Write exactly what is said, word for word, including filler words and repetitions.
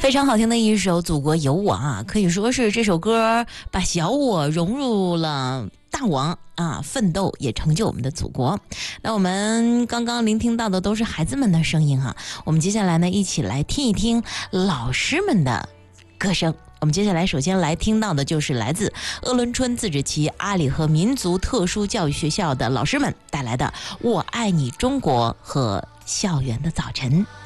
非常好听的一首《祖国有我》啊，可以说是这首歌把小我融入了大我啊，奋斗也成就我们的祖国。那我们刚刚聆听到的都是孩子们的声音啊，我们接下来呢，一起来听一听老师们的歌声。我们接下来首先来听到的就是来自鄂伦春自治旗阿里和民族特殊教育学校的老师们带来的《我爱你中国》和《校园的早晨》。